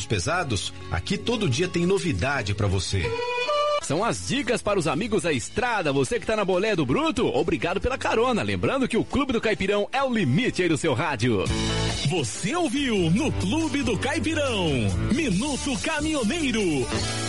pesados? Aqui todo dia tem novidade para você. São as dicas para os amigos da estrada. Você que tá na bolé do Bruto, obrigado pela carona. Lembrando que o Clube do Caipirão é o limite aí do seu rádio. Você ouviu no Clube do Caipirão, Minuto Caminhoneiro.